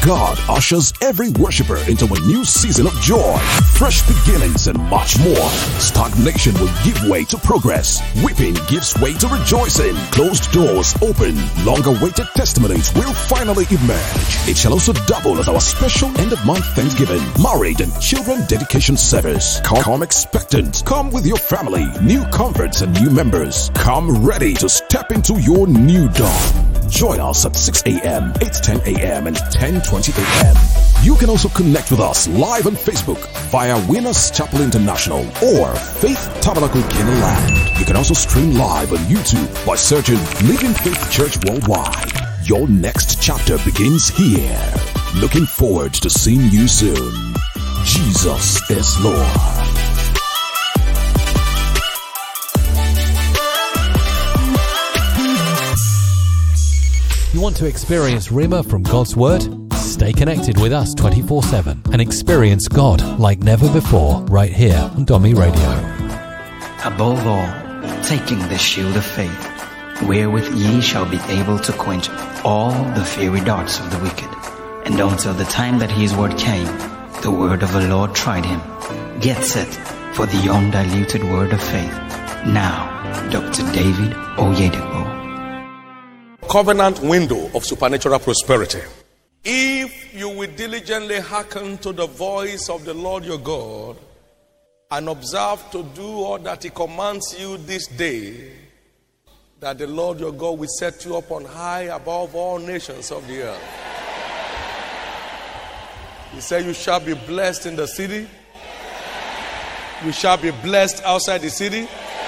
God ushers every worshiper into a new season of joy, fresh beginnings, and much more. Stagnation will give way to progress. Weeping gives way to rejoicing. Closed doors open. Long-awaited testimonies will finally emerge. It shall also double as our special end-of-month Thanksgiving, marriage, and children dedication service. Come expectant. Come with your family, new converts, and new members. Come ready to step into your new dawn. Join us at 6 a.m., 8:10 a.m., and 10:20 a.m. You can also connect with us live on Facebook via Winners Chapel International or Faith Tabernacle Kenaland. You can also stream live on YouTube by searching Living Faith Church Worldwide. Your next chapter begins here. Looking forward to seeing you soon. Jesus is Lord. You want to experience Rhema from God's Word? Stay connected with us 24/7 and experience God like never before right here on Domi Radio. Above all, taking the shield of faith, wherewith ye shall be able to quench all the fiery darts of the wicked. And until the time that his word came, the word of the Lord tried him. Get set for the undiluted word of faith. Now, Dr. David Oyedepo. Covenant window of supernatural prosperity. If you will diligently hearken to the voice of the Lord your God and observe to do all that he commands you this day, that the Lord your God will set you up on high above all nations of the earth. He said you shall be blessed in the city. You shall be blessed outside the city.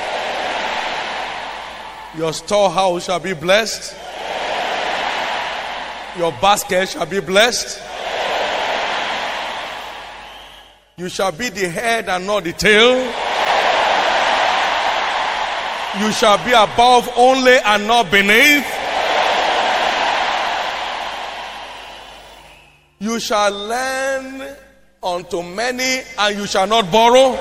Your storehouse shall be blessed. Your basket shall be blessed. You shall be the head and not the tail. You shall be above only and not beneath. You shall lend unto many and you shall not borrow.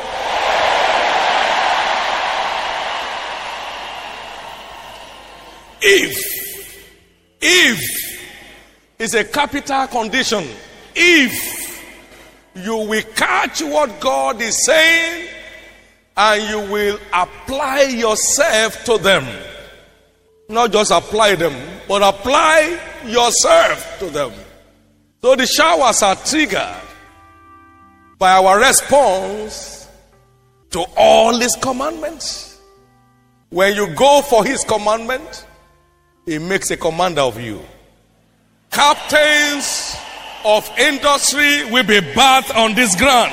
If is a capital condition. If you will catch what God is saying and you will apply yourself to them. Not just apply them, but apply yourself to them. So the showers are triggered by our response to all his commandments. When you go for his commandment, he makes a commander of you. Captains of industry will be birthed on this ground.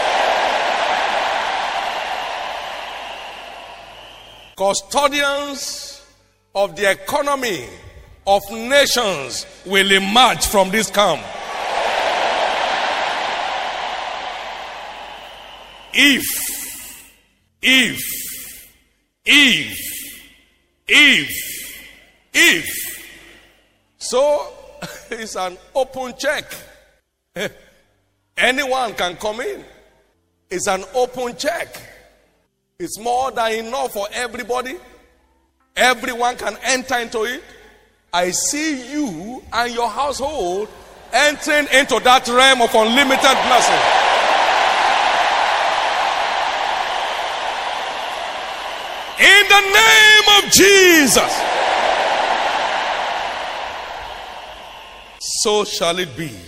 Custodians of the economy of nations will emerge from this camp. If so it's an open check. Anyone can come in. It's an open check. It's more than enough for everybody. Everyone can enter into it. I see you and your household entering into that realm of unlimited blessing. In the name of Jesus. So shall it be.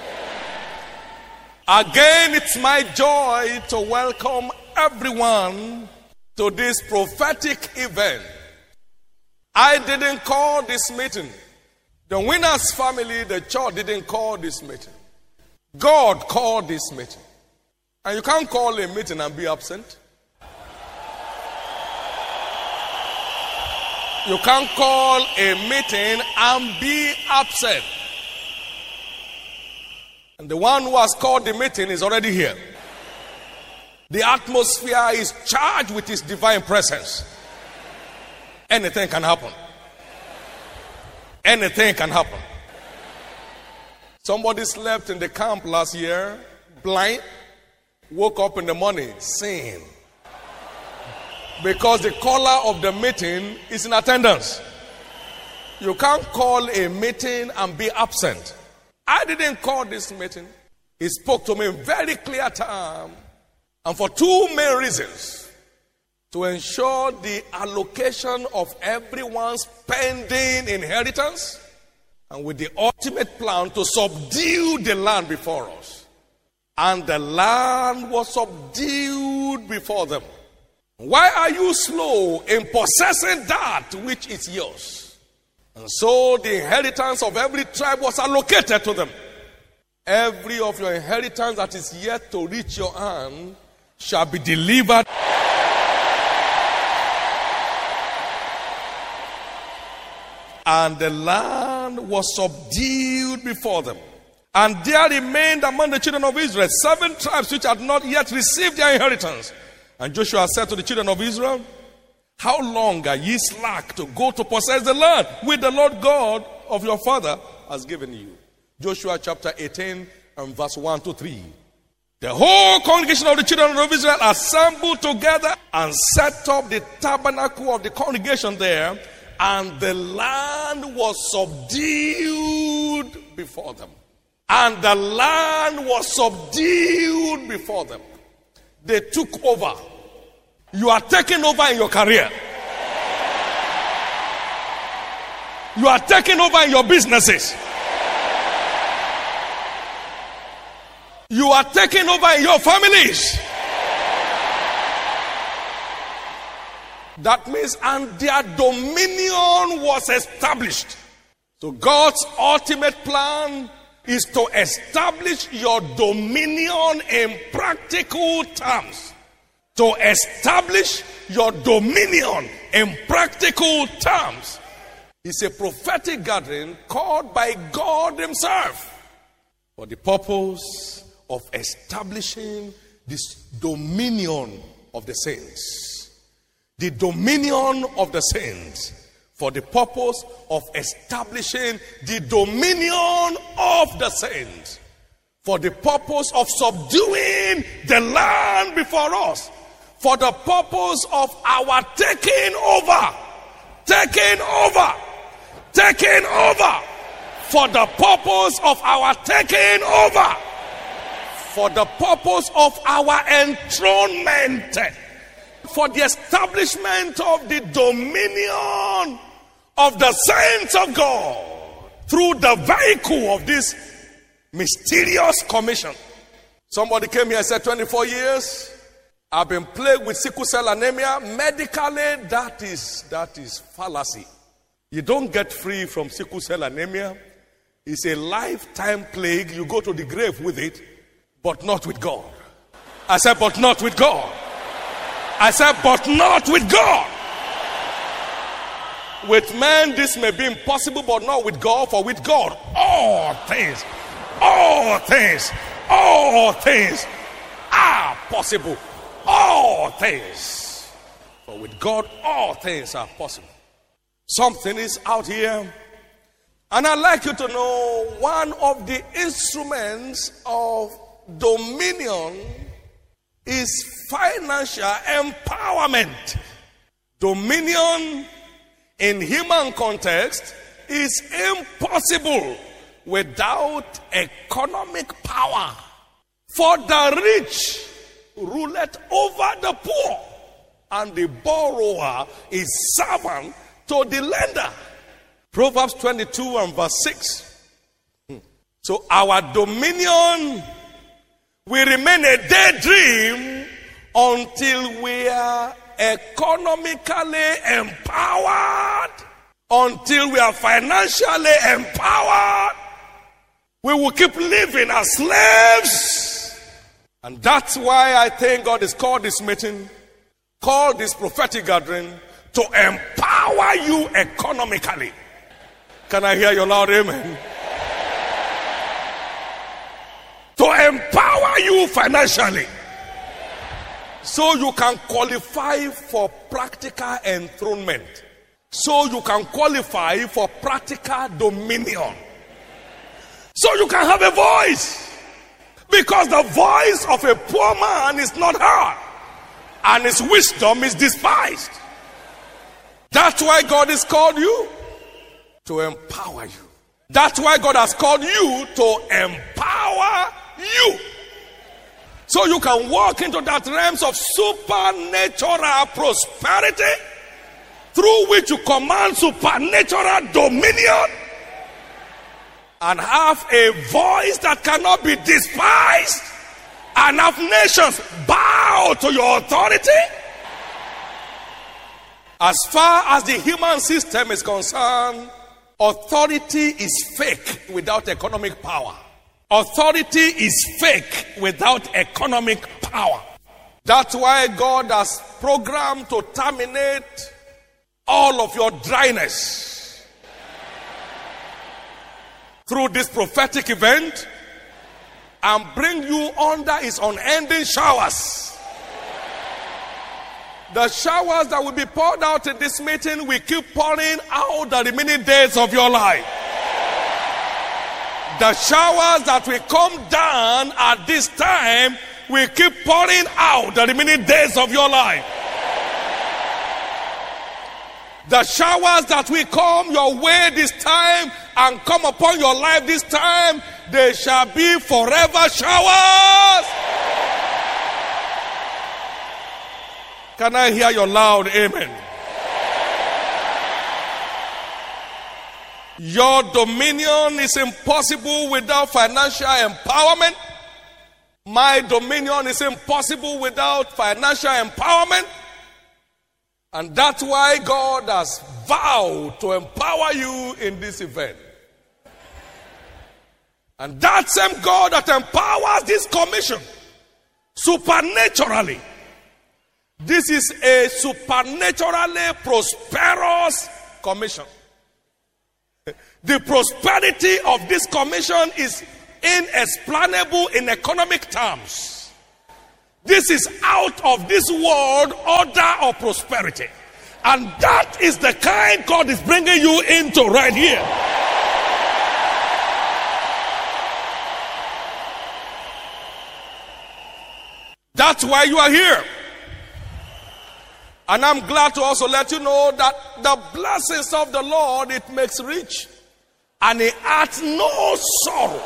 Again, it's my joy to welcome everyone to this prophetic event. I didn't call this meeting. The Winners family, the church didn't call this meeting. God called this meeting. And you can't call a meeting and be absent. You can't call a meeting and be absent. And the one who has called the meeting is already here. The atmosphere is charged with his divine presence. Anything can happen. Anything can happen. Somebody slept in the camp last year, blind, woke up in the morning, seeing. Because the caller of the meeting is in attendance. You can't call a meeting and be absent. I didn't call this meeting. He spoke to me in very clear terms, and for two main reasons: to ensure the allocation of everyone's pending inheritance, and with the ultimate plan to subdue the land before us. And the land was subdued before them. Why are you slow in possessing that which is yours? And so the inheritance of every tribe was allocated to them. Every of your inheritance that is yet to reach your hand shall be delivered. And the land was subdued before them. And there remained among the children of Israel 7 tribes which had not yet received their inheritance. And Joshua said to the children of Israel, how long are ye slack to go to possess the land which the Lord God of your father has given you? Joshua chapter 18 and verse 1 to 3. The whole congregation of the children of Israel assembled together and set up the tabernacle of the congregation there, and the land was subdued before them. And the land was subdued before them. They took over. You are taking over in your career. You are taking over in your businesses. You are taking over in your families. That means, and their dominion was established. So God's ultimate plan is to establish your dominion in practical terms. To establish your dominion in practical terms. It's a prophetic gathering called by God himself for the purpose of establishing this dominion of the saints. The dominion of the saints, for the purpose of establishing the dominion of the saints, for the purpose of subduing the land before us, for the purpose of our taking over, for the purpose of our taking over, for the purpose of our enthronement, for the establishment of the dominion of the saints of God through the vehicle of this mysterious commission. Somebody came here and said, 24 years I've been plagued with sickle cell anemia. Medically, that is fallacy. You don't get free from sickle cell anemia. It's a lifetime plague. You go to the grave with it, but not with God. I said, but not with God. I said, but not with God. With men, this may be impossible, but not with God. For with God, all things are possible. All things. For with God, all things are possible. Something is out here. And I'd like you to know one of the instruments of dominion is financial empowerment. Dominion in human context is impossible without economic power. For the rich ruleth over the poor, and the borrower is servant to the lender. Proverbs 22 and verse 6. So our dominion will remain a daydream until we are economically empowered, until we are financially empowered. We will keep living as slaves. And that's why I think God has called this meeting, called this prophetic gathering, to empower you economically. Can I hear your loud amen? To empower you financially, so you can qualify for practical enthronement, so you can qualify for practical dominion, so you can have a voice. Because the voice of a poor man is not heard, and his wisdom is despised. That's why God has called you, to empower you. That's why God has called you to empower you. So you can walk into that realms of supernatural prosperity through which you command supernatural dominion and have a voice that cannot be despised and have nations bow to your authority. As far as the human system is concerned, authority is fake without economic power. Authority is fake without economic power. That's why God has programmed to terminate all of your dryness through this prophetic event and bring you under his unending showers. The showers that will be poured out in this meeting will keep pouring out the remaining days of your life. The showers that will come down at this time will keep pouring out the remaining days of your life. The showers that will come your way this time and come upon your life this time, they shall be forever showers. Can I hear your loud amen? Your dominion is impossible without financial empowerment. My dominion is impossible without financial empowerment. And that's why God has vowed to empower you in this event. And that same God that empowers this commission supernaturally. This is a supernaturally prosperous commission. The prosperity of this commission is inexplainable in economic terms. This is out of this world order of prosperity. And that is the kind God is bringing you into right here. That's why you are here. And I'm glad to also let you know that the blessings of the Lord, it makes rich. And it adds no sorrow.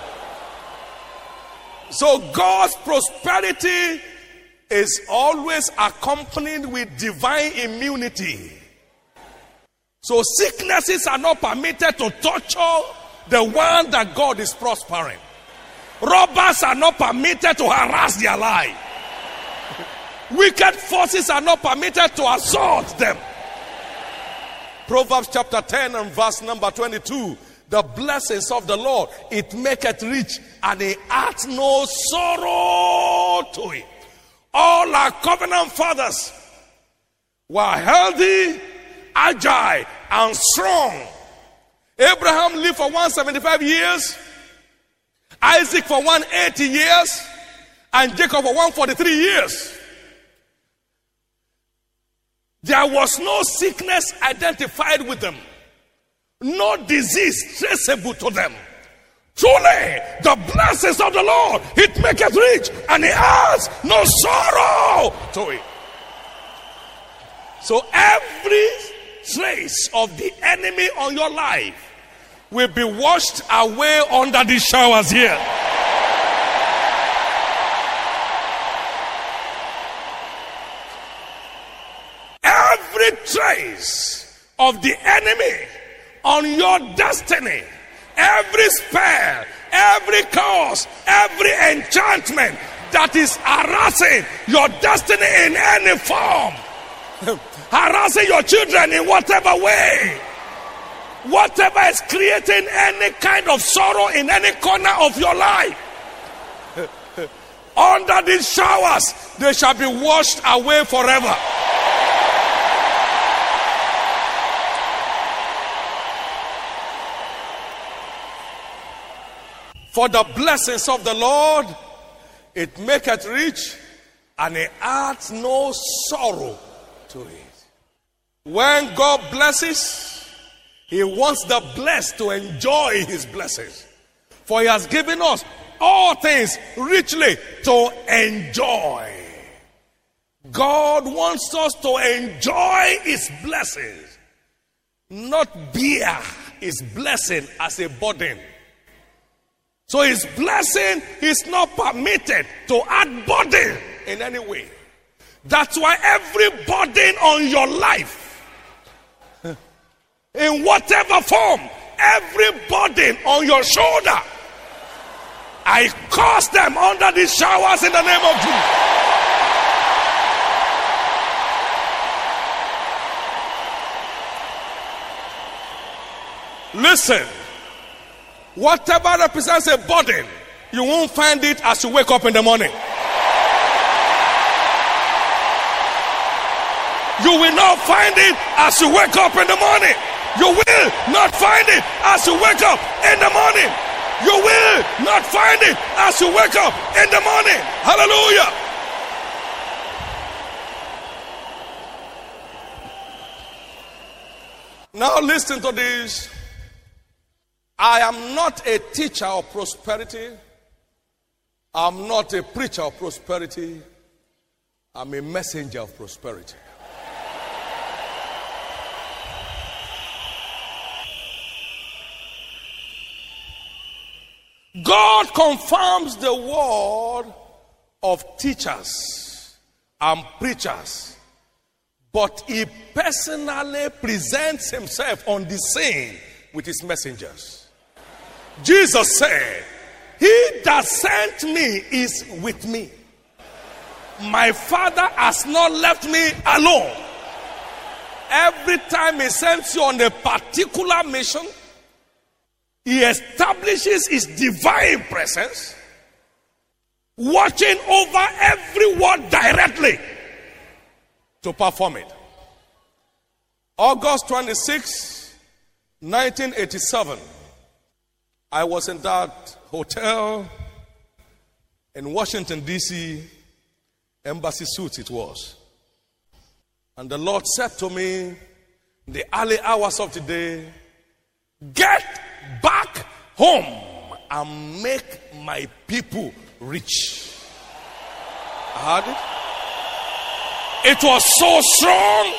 So God's prosperity is always accompanied with divine immunity. So sicknesses are not permitted to torture the one that God is prospering. Robbers are not permitted to harass their life. Wicked forces are not permitted to assault them. Proverbs chapter 10 and verse number 22. The blessings of the Lord, it maketh rich, and it adds no sorrow to it. All our covenant fathers were healthy, agile, and strong. Abraham lived for 175 years, Isaac for 180 years, and Jacob for 143 years. There was no sickness identified with them. No disease traceable to them. Truly, the blessings of the Lord, it maketh rich, and it has no sorrow to it. So every trace of the enemy on your life will be washed away under these showers here. Every trace of the enemy on your destiny, every spell, every curse, every enchantment that is harassing your destiny in any form, harassing your children in whatever way, whatever is creating any kind of sorrow in any corner of your life, under these showers, they shall be washed away forever. For the blessings of the Lord, it maketh rich, and it adds no sorrow to it. When God blesses, He wants the blessed to enjoy His blessings. For He has given us all things richly to enjoy. God wants us to enjoy His blessings, not bear his blessing as a burden. So his blessing is not permitted to add burden in any way. That's why every burden on your life, in whatever form, every burden on your shoulder, I cast them under the showers in the name of Jesus. Listen, whatever represents a burden, you won't find it as you wake up in the morning. You will not find it as you wake up in the morning. You will not find it as you wake up in the morning. You will not find it as you wake up in the morning. Hallelujah. Now listen to this. I am not a teacher of prosperity. I'm not a preacher of prosperity. I'm a messenger of prosperity. God confirms the word of teachers and preachers, but he personally presents himself on the scene with his messengers. Jesus said, "He that sent me is with me. My Father has not left me alone." Every time he sends you on a particular mission, he establishes his divine presence, watching over every word directly to perform it. August 26, 1987, I was in that hotel in Washington, D.C., Embassy Suites it was. And the Lord said to me in the early hours of the day, "Get back home and make my people rich." I heard it. It was so strong.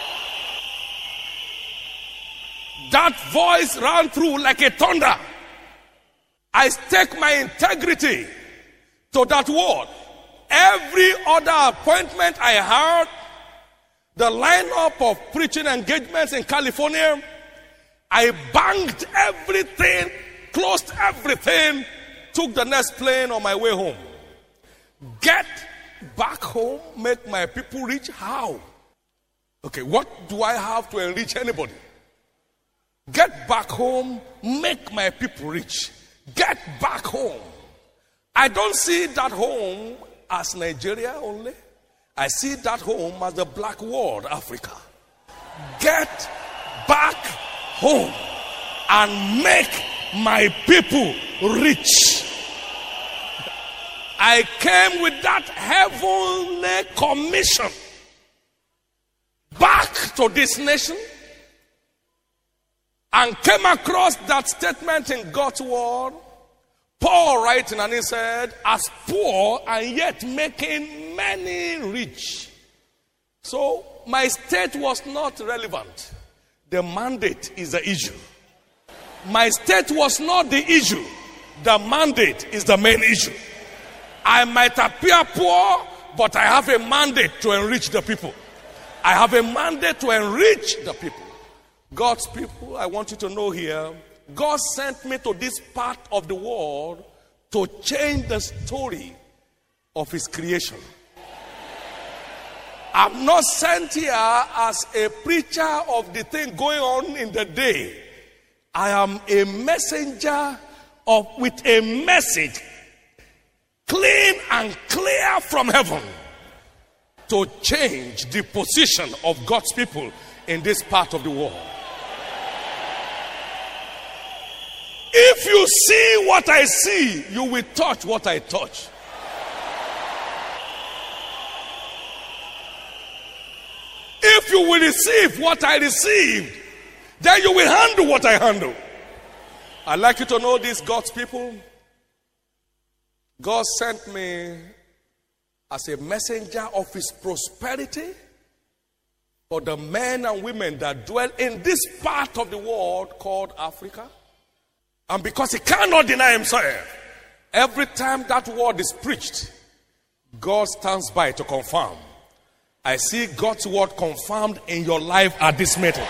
That voice ran through like a thunder. I stake my integrity to that word. Every other appointment I had, the lineup of preaching engagements in California, I banked everything, closed everything, took the next plane on my way home. Get back home, make my people rich. How? Okay, what do I have to enrich anybody? Get back home, make my people rich. Get back home. I don't see that home as Nigeria only. I see that home as the black world, Africa. Get back home and make my people rich. I came with that heavenly commission back to this nation and came across that statement in God's word. Paul writing, and he said, "As poor and yet making many rich." So my state was not relevant. The mandate is the issue. My state was not the issue. The mandate is the main issue. I might appear poor, but I have a mandate to enrich the people. I have a mandate to enrich the people. God's people, I want you to know here, God sent me to this part of the world to change the story of his creation. I'm not sent here as a preacher of the thing going on in the day. I am a messenger with a message clean and clear from heaven to change the position of God's people in this part of the world. If you see what I see, you will touch what I touch. If you will receive what I received, then you will handle what I handle. I'd like you to know this, God's people. God sent me as a messenger of his prosperity for the men and women that dwell in this part of the world called Africa. And because he cannot deny himself, every time that word is preached, God stands by to confirm. I see God's word confirmed in your life at this meeting.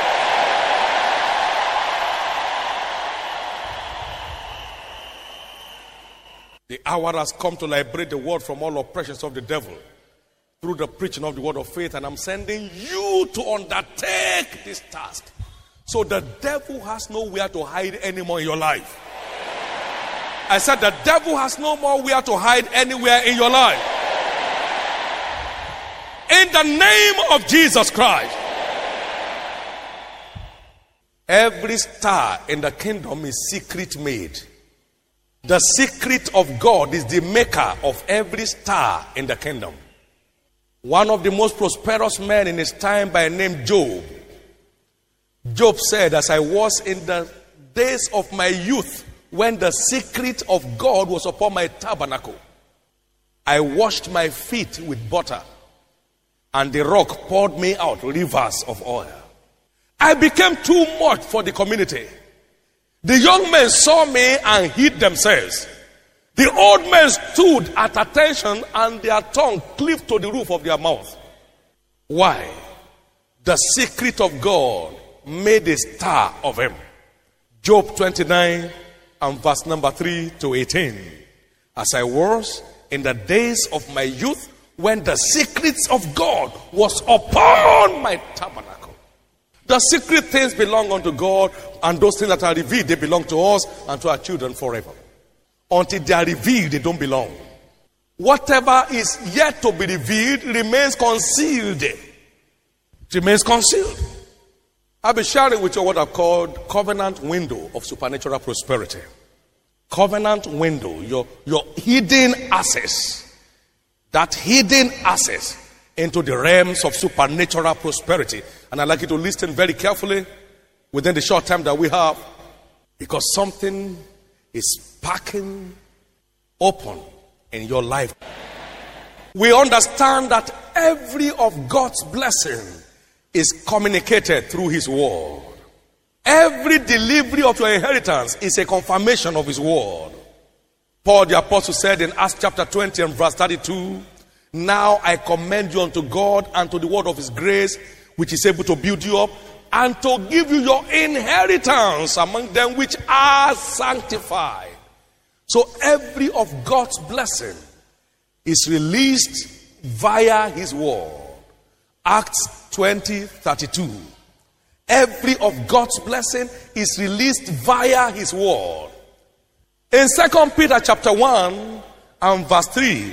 The hour has come to liberate the world from all oppressions of the devil through the preaching of the word of faith, and I'm sending you to undertake this task. So the devil has nowhere to hide anymore in your life. I said the devil has no more where to hide anywhere in your life. In the name of Jesus Christ. Every star in the kingdom is secret made. The secret of God is the maker of every star in the kingdom. One of the most prosperous men in his time by name Job. Job said, as I was in the days of my youth, when the secret of God was upon my tabernacle, I washed my feet with butter, and the rock poured me out rivers of oil. I became too much for the community. The young men saw me and hid themselves. The old men stood at attention, and their tongue cleaved to the roof of their mouth. Why? The secret of God made a star of him. Job 29 and verse number 3 to 18. As I was in the days of my youth, when the secrets of God was upon my tabernacle. The secret things belong unto God, and those things that are revealed, they belong to us and to our children forever. Until they are revealed, they don't belong. Whatever is yet to be revealed remains concealed. It remains concealed. I'll be sharing with you what I've called covenant window of supernatural prosperity. Covenant window, your hidden access. That hidden access into the realms of supernatural prosperity. And I'd like you to listen very carefully within the short time that we have, because something is sparking open in your life. We understand that every of God's blessing is communicated through his word. Every delivery of your inheritance is a confirmation of his word. Paul the apostle said in Acts chapter 20 and verse 32, now I commend you unto God and to the word of his grace, which is able to build you up and to give you your inheritance among them which are sanctified. So every of God's blessing is released via his word. Acts 20:32. Every of God's blessing is released via his word. In 2 Peter chapter 1 and verse 3,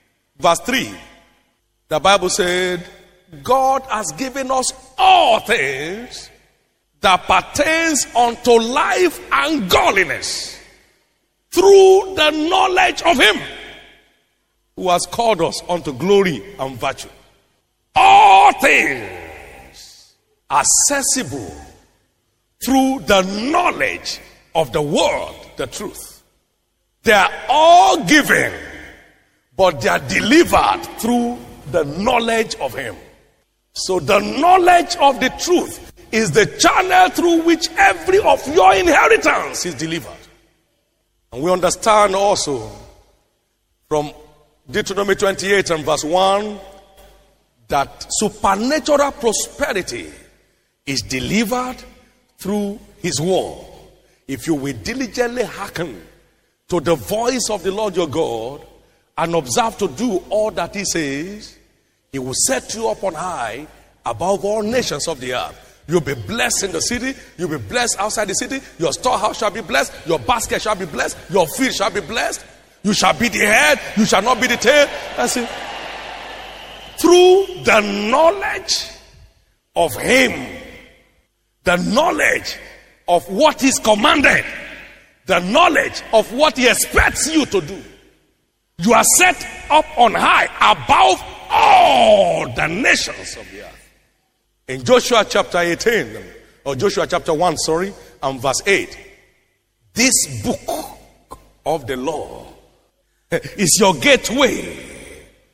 the Bible said, God has given us all things that pertains unto life and godliness through the knowledge of him who has called us unto glory and virtue. All things accessible through the knowledge of the word, the truth. They are all given, but they are delivered through the knowledge of him. So the knowledge of the truth is the channel through which every of your inheritance is delivered. And we understand also from Deuteronomy 28 and verse 1 that supernatural prosperity is delivered through his word. If you will diligently hearken to the voice of the Lord your God and observe to do all that he says, he will set you up on high above all nations of the earth. You'll be blessed in the city. You'll be blessed outside the city. Your storehouse shall be blessed. Your basket shall be blessed. Your field shall be blessed. You shall be the head. You shall not be the tail. That's it. Through the knowledge of him, the knowledge of what is commanded, the knowledge of what he expects you to do, you are set up on high above all the nations of the earth. In Joshua chapter 18, or Joshua chapter 1, and verse 8, this book of the law is your gateway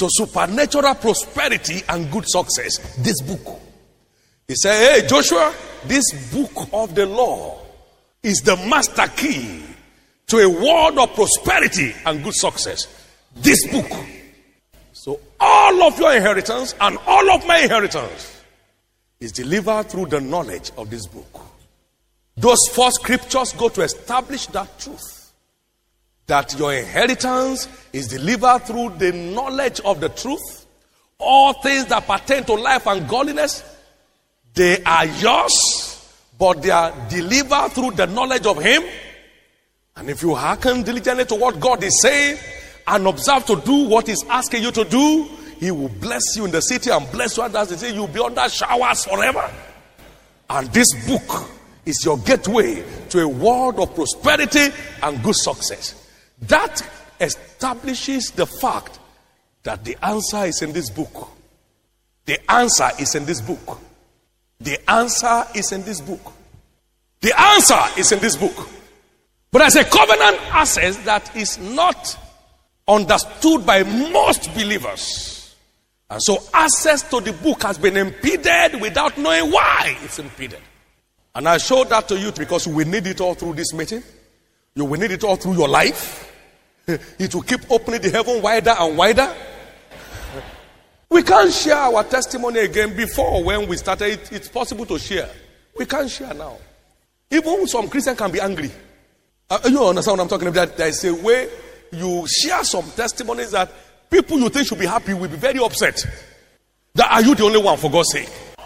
to supernatural prosperity and good success. This book. He said, hey, Joshua, this book of the law is the master key to a world of prosperity and good success. This book. So all of your inheritance and all of my inheritance is delivered through the knowledge of this book. Those 4 scriptures go to establish that truth. That your inheritance is delivered through the knowledge of the truth. All things that pertain to life and godliness, they are yours, but they are delivered through the knowledge of Him. And if you hearken diligently to what God is saying and observe to do what He's asking you to do, He will bless you in the city and bless you as they say, you'll be under showers forever. And this book is your gateway to a world of prosperity and good success. That establishes the fact that the answer is in this book. The answer is in this book. The answer is in this book. The answer is in this book. But there's a covenant access that is not understood by most believers. And so access to the book has been impeded without knowing why it's impeded. And I showed that to you because we need it all through this meeting. You will need it all through your life. It will keep opening the heaven wider and wider. We can't share our testimony again. Before, when we started, it's possible to share. We can't share now. Even some Christians can be angry. You understand what I'm talking about? There is a way you share some testimonies that people you think should be happy will be very upset. That are you the only one, for God's sake?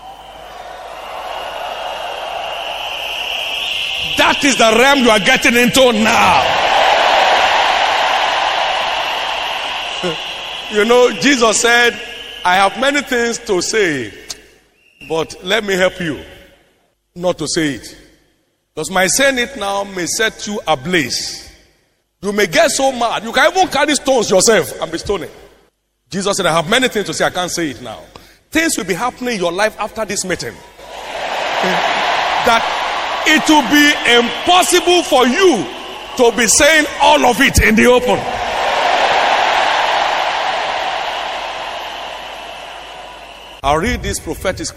That is the realm you are getting into now. You know, Jesus said, I have many things to say, but let me help you not to say it. Because my saying it now may set you ablaze. You may get so mad, you can even carry stones yourself and be stoning. Jesus said, I have many things to say, I can't say it now. Things will be happening in your life after this meeting. That it will be impossible for you to be saying all of it in the open. I'll read this prophetic